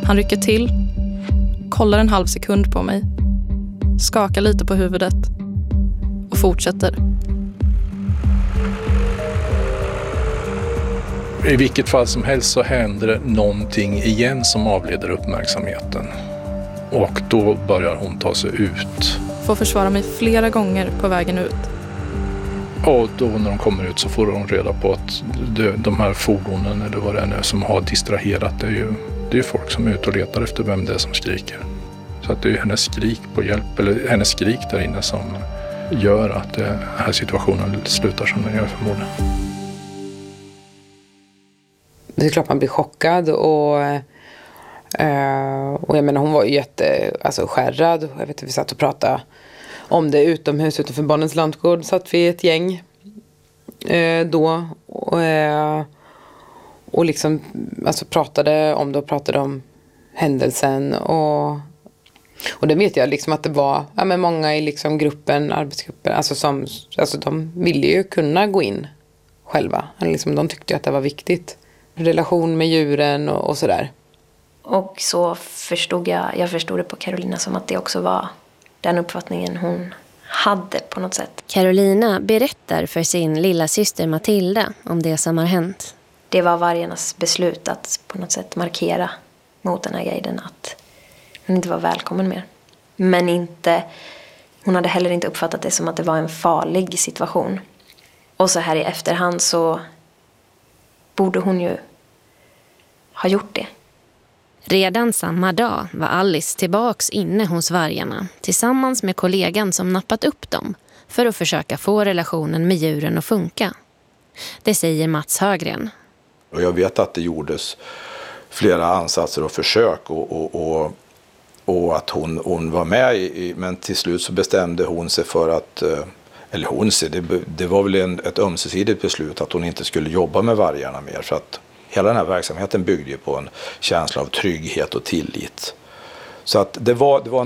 Han rycker till, kollar en halv sekund på mig, skakar lite på huvudet och fortsätter. I vilket fall som helst så händer det någonting igen som avleder uppmärksamheten. Och då börjar hon ta sig ut. Får försvara mig flera gånger på vägen ut. Och då när de kommer ut så får de reda på att de här fordonen eller vad det är nu som har distraherat, det är ju folk som är ute och letar efter vem det är som skriker. Så att det är hennes skrik på hjälp, eller hennes skrik där inne som gör att den här situationen slutar som den gör förmodligen. Det är klart man blir chockad och jag menar hon var ju skärrad. Jag vet att vi satt och pratade om det utomhus utanför Barnens lantgård. Satt vi ett gäng då och liksom pratade om händelsen och det vet jag liksom att det var många i liksom arbetsgruppen de ville ju kunna gå in själva. Liksom, de tyckte att det var viktigt. Relation med djuren och sådär. Och så förstod jag förstod det på Carolina som att det också var den uppfattningen hon hade på något sätt. Carolina berättar för sin lilla syster Matilda om det som har hänt. Det var vargarnas beslut att på något sätt markera mot den här guiden att hon inte var välkommen mer. Men hon hade heller inte uppfattat det som att det var en farlig situation. Och så här i efterhand så borde hon ju ha gjort det. Redan samma dag var Alice tillbaks inne hos vargarna tillsammans med kollegan som nappat upp dem för att försöka få relationen med djuren att funka. Det säger Mats Högren. Och jag vet att det gjordes flera ansatser och försök och att hon var med men till slut så bestämde hon sig för att det var väl ett ömsesidigt beslut att hon inte skulle jobba med vargarna mer för att hela den här verksamheten byggde ju på en känsla av trygghet och tillit. Så att det var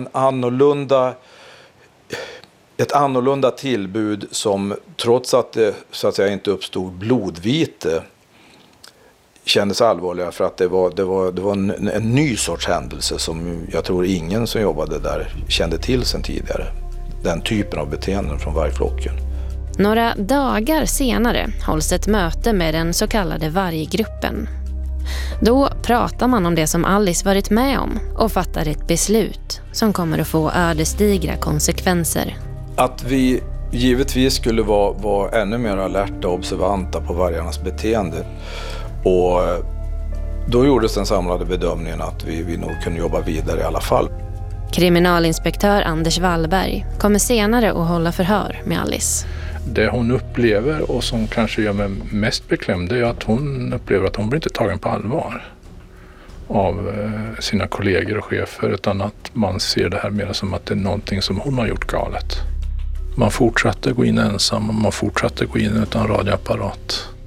ett annorlunda tillbud som trots att det så att säga inte uppstod blodvite kändes allvarliga för att det var en ny sorts händelse som jag tror ingen som jobbade där kände till sedan tidigare. Den typen av beteenden från vargflocken. Några dagar senare hålls ett möte med den så kallade varggruppen. Då pratar man om det som Alice varit med om och fattar ett beslut som kommer att få ödesdigra konsekvenser. Att vi givetvis skulle vara ännu mer alerta och observanta på vargarnas beteende. Och då gjordes den samlade bedömningen att vi nog kunde jobba vidare i alla fall. Kriminalinspektör Anders Wallberg kommer senare att hålla förhör med Alice. Det hon upplever och som kanske gör mig mest beklämd är att hon upplever att hon blir inte tagen på allvar av sina kollegor och chefer utan att man ser det här mer som att det är någonting som hon har gjort galet. Man fortsatte gå in ensam och man fortsatte gå in utan radioapparat.